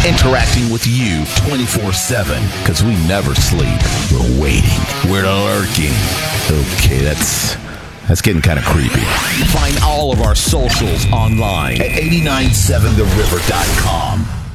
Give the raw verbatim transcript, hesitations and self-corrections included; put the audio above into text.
interacting with you twenty-four seven, because we never sleep. We're waiting. We're lurking. Okay, that's that's getting kind of creepy. Find all of our socials online at eight nine seven the river dot com.